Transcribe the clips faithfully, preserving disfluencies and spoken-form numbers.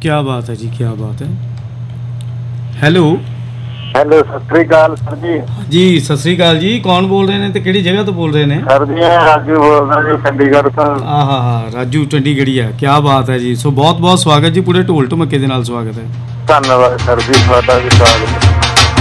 क्या बात है जी, क्या बात है। हेलो हेलो सत श्री अकाल सर जी। जी सत श्री अकाल जी, कौन बोल रहे हैं ते किहड़ी जगह तो बोल रहे हैं? सर जी मैं राजू बोल रहा जी चंडीगढ़ तो। हाँ हाँ हाँ राजू चंडीगढ़िया, क्या बात है जी। सो बहुत बहुत स्वागत जी, पूरे ढोल ढमके दे नाल स्वागत है। धन्यवाद सर जी, ਤੁਹਾਡਾ भी स्वागत है।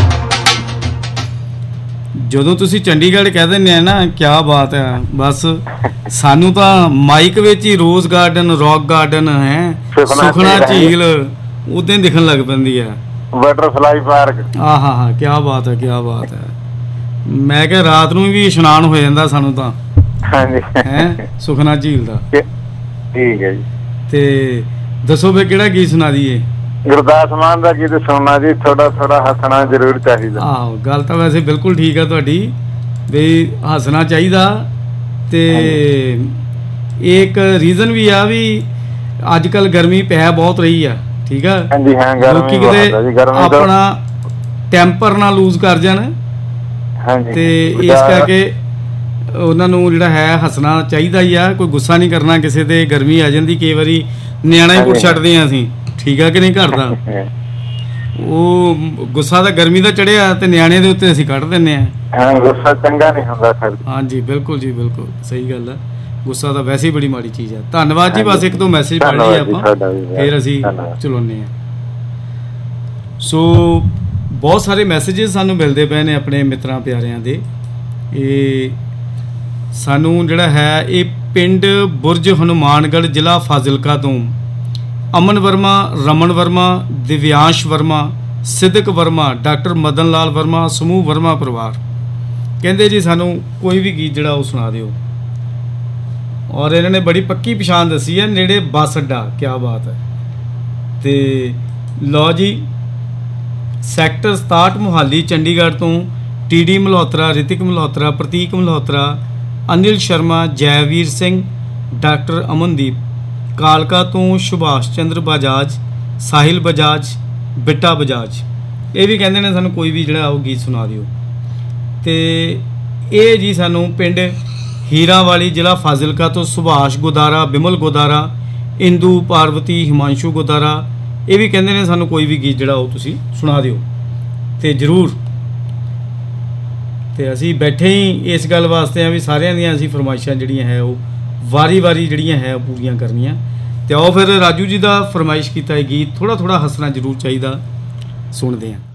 ਜਦੋਂ ਤੁਸੀਂ ਚੰਡੀਗੜ੍ਹ ਕਹਿ ਦਿੰਦੇ ਆ ਨਾ ਕਿਆ ਬਾਤ ਹੈ, ਬਸ ਸਾਨੂੰ ਤਾਂ ਮਾਈਕ ਵਿੱਚ ਹੀ ਰੋਜ਼ ਗਾਰਡਨ, ਰੌਕ ਗਾਰਡਨ ਹੈ, ਸੁਖਣਾ ਝੀਲ ਉਦੋਂ ਦਿਖਣ ਲੱਗ ਪੈਂਦੀ ਹੈ, ਬਟਰਫਲਾਈ ਪਾਰਕ। ਆਹ ਹਾਂ ਹਾਂ ਕਿਆ ਬਾਤ ਹੈ, ਕਿਆ ਬਾਤ ਹੈ। ਮੈਂ ਕਿਹਾ ਰਾਤ ਨੂੰ ਵੀ ਇਸ਼ਨਾਨ ਹੋ ਜਾਂਦਾ ਸਾਨੂੰ ਤਾਂ। ਹਾਂਜੀ ਹੈ ਸੁਖਣਾ ਝੀਲ ਦਾ। ਠੀਕ ਹੈ ਜੀ। ਤੇ ਦੱਸੋ ਵੀ ਕਿਹੜਾ ਗੀਤ ਸੁਣਾ ਦਈਏ? ਗੁਰਦਾਸ ਮਾਨ ਦਾ ਗੀਤ ਸੁਣਨਾ ਜੀ, ਥੋੜਾ ਥੋੜਾ ਹੱਸਣਾ ਜ਼ਰੂਰ ਚਾਹੀਦਾ। ਆਹੋ ਗੱਲ ਤਾਂ ਵੈਸੇ ਬਿਲਕੁਲ ਠੀਕ ਆ ਤੁਹਾਡੀ, ਵੀ ਹੱਸਣਾ ਚਾਹੀਦਾ। ਤੇ ਇੱਕ ਰੀਜ਼ਨ ਵੀ ਆ ਵੀ ਅੱਜ ਕੱਲ ਗਰਮੀ ਪੈ ਬਹੁਤ ਰਹੀ ਆ, ਠੀਕ ਆ। ਹਾਂਜੀ ਹਾਂ ਗਰਮੀ ਬਹੁਤ ਆ ਜੀ, ਗਰਮੀ ਆਪਣਾ ਟੈਂਪਰ ਨਾ ਲੂਜ਼ ਕਰ ਜਾਣ। ਹਾਂਜੀ ਤੇ ਇਸ ਕਰਕੇ ਉਹਨਾਂ ਨੂੰ ਜਿਹੜਾ ਹੈ ਹੱਸਣਾ ਚਾਹੀਦਾ ਹੀ ਆ, ਕੋਈ ਗੁੱਸਾ ਨਹੀਂ ਕਰਨਾ ਕਿਸੇ ਤੇ। ਗਰਮੀ ਆ ਜਾਂਦੀ ਕਈ ਵਾਰੀ, ਨਿਆਣਾ ਹੀ ਕੁੱਟ ਛੱਡਦੇ ਆ ਅਸੀਂ, ਠੀਕ ਆ ਕਿ ਨਹੀਂ? ਘਰ ਦਾ ਉਹ ਗੁੱਸਾ ਤਾਂ ਗਰਮੀ ਦਾ ਚੜਿਆ ਤੇ ਨਿਆਣੇ ਦੇ ਉੱਤੇ ਅਸੀਂ ਕੱਢ ਦਿੰਦੇ ਆ। ਹਾਂ ਗੁੱਸਾ ਚੰਗਾ ਨਹੀਂ ਹੁੰਦਾ ਸਰ। ਹਾਂਜੀ ਬਿਲਕੁਲ ਜੀ ਬਿਲਕੁਲ ਸਹੀ ਗੱਲ ਆ, ਗੁੱਸਾ ਤਾਂ ਵੈਸੇ ਹੀ ਬੜੀ ਮਾੜੀ ਚੀਜ਼ ਆ। ਧੰਨਵਾਦ ਜੀ। ਬਸ ਇੱਕ ਦੋ ਮੈਸੇਜ ਪੜ੍ਹ ਲਈਏ ਆਪਾਂ, ਫਿਰ ਅਸੀਂ ਚਲਾਉਂਦੇ ਆ। ਸੋ ਬਹੁਤ ਸਾਰੇ ਮੈਸੇजेस ਸਾਨੂੰ ਮਿਲਦੇ ਪਏ ਨੇ ਆਪਣੇ ਮਿੱਤਰਾਂ ਪਿਆਰਿਆਂ ਦੇ। ਇਹ ਸਾਨੂੰ ਜਿਹੜਾ ਹੈ ਇਹ ਪਿੰਡ ਬੁਰਜ ਹਨੂਮਾਨਗੜ੍ਹ ਜ਼ਿਲ੍ਹਾ ਫਾਜ਼ਿਲਕਾ ਤੋਂ ਅਮਨ ਵਰਮਾ, ਰਮਨ ਵਰਮਾ, ਦਿਵਿਆਂਸ਼ ਵਰਮਾ, ਸਿੱਧਕ ਵਰਮਾ, ਡਾਕਟਰ ਮਦਨ ਲਾਲ ਵਰਮਾ, ਸਮੂਹ ਵਰਮਾ ਪਰਿਵਾਰ ਕਹਿੰਦੇ ਜੀ ਸਾਨੂੰ ਕੋਈ ਵੀ ਗੀਤ ਜਿਹੜਾ ਉਹ ਸੁਣਾ ਦਿਓ। ਔਰ ਇਹਨਾਂ ਨੇ ਬੜੀ ਪੱਕੀ ਪਛਾਣ ਦੱਸੀ ਹੈ, ਨੇੜੇ ਬੱਸ ਅੱਡਾ। ਕਿਆ ਬਾਤ ਹੈ। ਤੇ ਲਓ ਜੀ, ਸੈਕਟਰ ਸਤਾਹਠ ਮੁਹਾਲੀ ਚੰਡੀਗੜ੍ਹ ਤੋਂ ਟੀ ਡੀ ਮਲਹੋਤਰਾ, ਰਿਤਿਕ ਮਲਹੋਤਰਾ, ਪ੍ਰਤੀਕ ਮਲਹੋਤਰਾ, ਅਨਿਲ ਸ਼ਰਮਾ, ਜੈਵੀਰ ਸਿੰਘ, ਡਾਕਟਰ ਅਮਨਦੀਪ, ਕਾਲਕਾ ਤੋਂ ਸੁਭਾਸ਼ ਚੰਦਰ ਬਜਾਜ, ਸਾਹਿਲ ਬਜਾਜ, ਬਿੱਟਾ ਬਜਾਜ, ਇਹ ਵੀ ਕਹਿੰਦੇ ਨੇ ਸਾਨੂੰ ਕੋਈ ਵੀ ਜਿਹੜਾ ਉਹ ਗੀਤ ਸੁਣਾ ਦਿਓ। ਤੇ ਇਹ ਜੀ ਸਾਨੂੰ ਪਿੰਡ ਹੀਰਾਂ ਵਾਲੀ ਜ਼ਿਲ੍ਹਾ ਫਾਜ਼ਿਲਕਾ ਤੋਂ ਸੁਭਾਸ਼ ਗੋਦਾਰਾ, ਬਿਮਲ ਗੋਦਾਰਾ, ਇੰਦੂ ਪਾਰਵਤੀ, ਹਿਮਾਂਸ਼ੂ ਗੋਦਾਰਾ, ਇਹ ਵੀ ਕਹਿੰਦੇ ਨੇ ਸਾਨੂੰ ਕੋਈ ਵੀ ਗੀਤ ਜਿਹੜਾ ਉਹ ਤੁਸੀਂ ਸੁਣਾ ਦਿਓ। ਤੇ ਜ਼ਰੂਰ, ਤੇ ਅਸੀਂ ਬੈਠੇ ਹੀ ਇਸ ਗੱਲ ਵਾਸਤੇ ਆ ਵੀ ਸਾਰਿਆਂ ਦੀਆਂ ਅਸੀਂ ਫਰਮਾਇਸ਼ਾਂ ਜਿਹੜੀਆਂ ਹੈ ਉਹ ਵਾਰੀ ਵਾਰੀ ਜਿਹੜੀਆਂ ਹੈ ਉਹ ਪੂਰੀਆਂ ਕਰਨੀਆਂ। ਤੇ ਆਓ ਫਿਰ ਰਾਜੂ ਜੀ ਦਾ ਫਰਮਾਇਸ਼ ਕੀਤਾ ਇਹ ਗੀਤ ਥੋੜ੍ਹਾ ਥੋੜ੍ਹਾ ਹੱਸਣਾ ਜ਼ਰੂਰ ਚਾਹੀਦਾ ਸੁਣਦੇ ਹਾਂ।